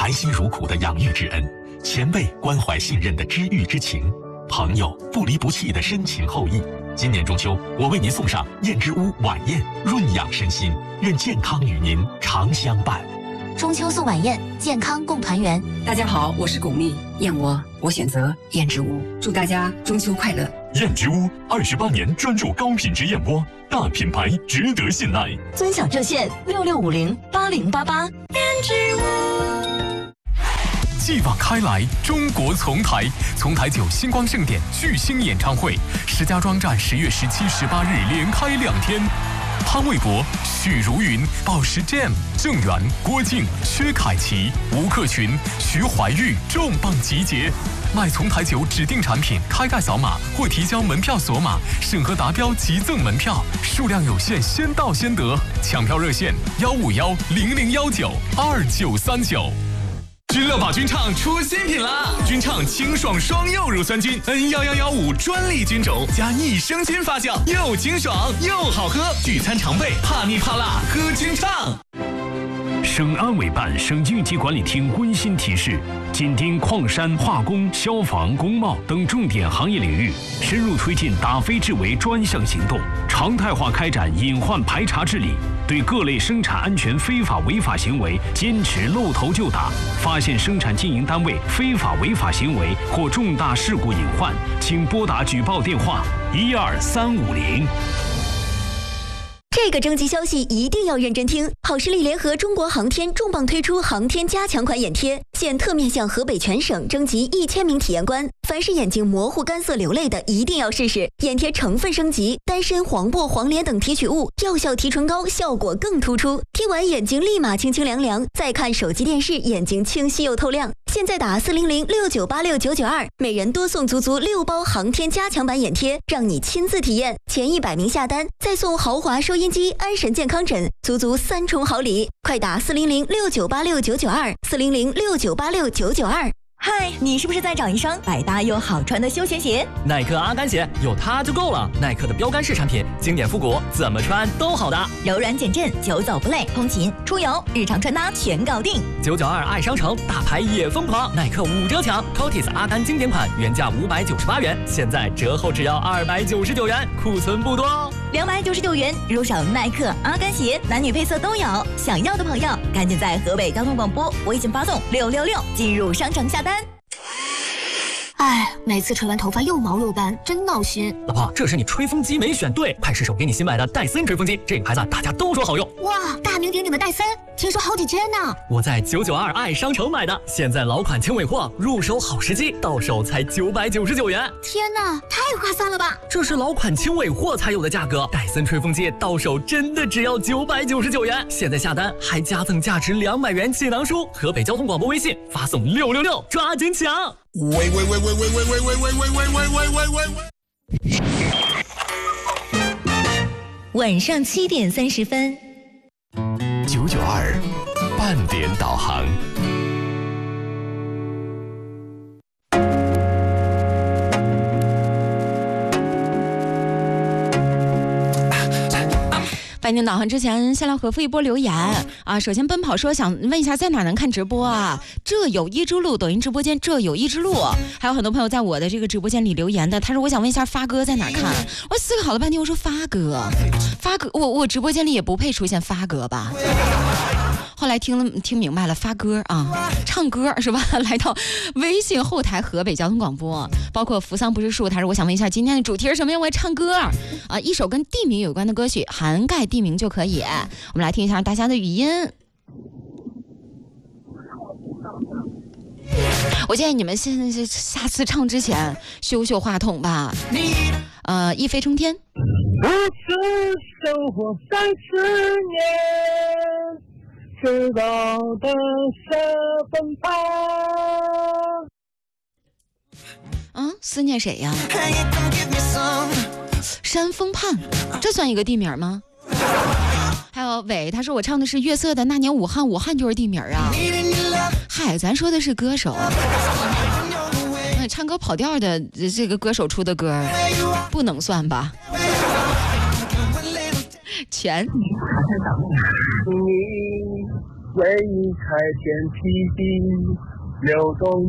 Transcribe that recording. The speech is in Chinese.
含辛茹苦的养育之恩，前辈关怀信任的知遇之情，朋友不离不弃的深情厚谊。今年中秋，我为您送上燕之屋晚宴，润养身心，愿健康与您常相伴。 中秋送晚宴，健康共团圆。 大家好，我是巩俐，燕窝我选择燕之屋，祝大家中秋快乐。 燕之屋28年专注高品质燕窝，大品牌值得信赖。 尊享热线66508088。 燕之屋。 继往开来，中国丛台9星光盛典巨星演唱会，石家庄站10月17、18日连开2天。潘玮柏、许茹芸、宝石 Jam、郑源、郭靖、薛凯琪、吴克群、徐怀钰重磅集结。买丛台酒指定产品，开盖扫码或提交门票锁码，审核达标即赠门票，数量有限，先到先得。抢票热线15100192939。君乐宝君畅出新品啦！君畅清爽双柚乳酸菌 N11115专利菌种加益生菌发酵，又清爽又好喝，聚餐常备，怕腻怕辣喝君畅。 省安委办、省经济管理厅温馨提示：紧盯矿山、化工、消防、工贸等重点行业领域，深入推进打非治为专项行动，常态化开展隐患排查治理。对各类生产安全非法违法行为坚持露头就打，发现生产经营单位非法违法行为或重大事故隐患，请拨打举报电话12350。 这个征集消息一定要认真听！好视力联合中国航天重磅推出航天加强款眼贴，现特面向河北全省征集1000名体验官，凡是眼睛模糊、干涩、流泪的，一定要试试。眼贴成分升级，丹参、黄柏、黄连等提取物，药效提纯高，效果更突出。贴完眼睛立马清清凉凉，再看手机电视，眼睛清晰又透亮。现在打40069869992，每人多送足6包航天加强版眼贴，让你亲自体验。前100名下单，再送豪华收音机、安神健康枕，足3重好礼。快打400698699240069869992。 嗨，你是不是在找一双百搭又好穿的休闲鞋？ 耐克阿甘鞋有它就够了。耐克的标杆式产品，经典复古，怎么穿都好搭， 柔软减震，久走不累，通勤、出游、日常穿搭全搞定。 992爱商城大牌也疯狂，耐克5折抢 ，Cotis 阿甘经典款原价598元，现在折后只要299元，库存不多哦。 299元入手耐克阿甘鞋，男女配色都有。想要的朋友赶紧在河北交通广播微信发送666进入商城下单。 哎，每次吹完头发又毛又干，真闹心。 老婆，这是你吹风机没选对，快试手给你新买的戴森吹风机，这个牌子大家都说好用。 哇，大名鼎鼎的戴森，听说好几千呢。 我在992爱商城买的，现在老款轻尾货，入手好时机，到手才999元。 天哪，太划算了吧！ 这是老款轻尾货才有的价格，戴森吹风机到手真的只要999元。现在下单还加赠价值200元气囊书，河北交通广播微信发送666，抓紧抢！ 喂！ 晚上7点30分 992半点导航。 半点导航之前，先来回复一波留言啊！首先，奔跑说想问一下，在哪能看直播啊？这有一之路抖音直播间，这有一之路，还有很多朋友在我的这个直播间里留言的。他说我想问一下发哥在哪看？我思考了半天，我说发哥，我直播间里也不配出现发哥吧？后来听明白了，发歌啊，唱歌是吧？来到微信后台河北交通广播，包括扶桑不是树，他说我想问一下今天的主题是什么呀？我要唱歌啊，一首跟地名有关的歌曲，涵盖地名就可以。我们来听一下大家的语音。我建议你们下次唱之前修话筒吧。一飞冲天。 不是生活30年。知道的是奔跑。 思念谁呀？山峰畔，这算一个地名吗？还有伟，他说我唱的是月色的那年武汉，武汉就是地名啊。嗨，咱说的是歌手，唱歌跑调的这个歌手出的歌不能算吧？全。 为你开天辟地，流动